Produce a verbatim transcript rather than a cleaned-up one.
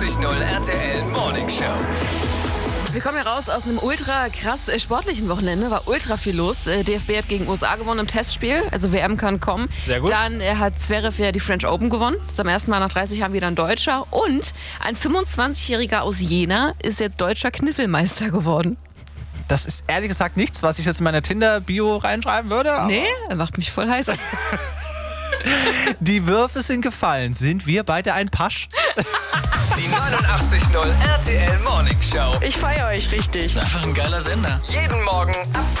neunundachtzig Komma null R T L Morning Show. Wir kommen ja raus aus einem ultra krass äh, sportlichen Wochenende, war ultra viel los. Äh, D F B hat gegen U S A gewonnen im Testspiel, also W M kann kommen. Sehr gut. Dann äh, hat Zverev ja die French Open gewonnen. Zum ersten Mal nach dreißig Jahren wieder ein Deutscher. Und ein fünfundzwanzigjähriger aus Jena ist jetzt deutscher Kniffelmeister geworden. Das ist ehrlich gesagt nichts, was ich jetzt in meine Tinder-Bio reinschreiben würde. aber Nee, er macht mich voll heiß. Die Würfe sind gefallen. Sind wir beide ein Pasch? Die neunundachtzig Komma null R T L Morning Show. Ich feiere euch richtig. Ist einfach ein geiler Sender. Jeden Morgen ab